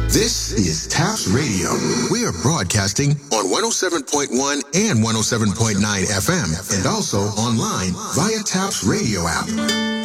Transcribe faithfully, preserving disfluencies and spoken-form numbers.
This is TAPS Radio. We are broadcasting on one oh seven point one and one oh seven point nine F M and also online via TAPS Radio app.